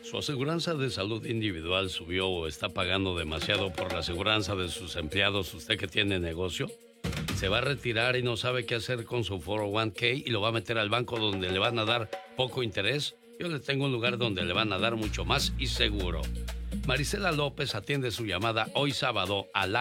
¿Su aseguranza de salud individual subió o está pagando demasiado por la aseguranza de sus empleados? ¿Usted que tiene negocio? ¿Se va a retirar y no sabe qué hacer con su 401k y lo va a meter al banco donde le van a dar poco interés? Yo le tengo un lugar donde le van a dar mucho más y seguro. Marisela López atiende su llamada hoy sábado a la